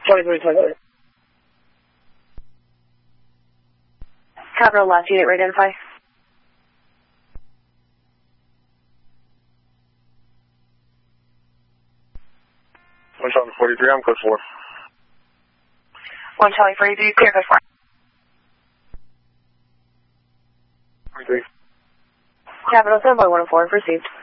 Charlie 3, Capital last unit, re-identify. 1 Charlie 43, I'm code 4. 1 Charlie 43, clear code 4. 43. Capital 7.104, received.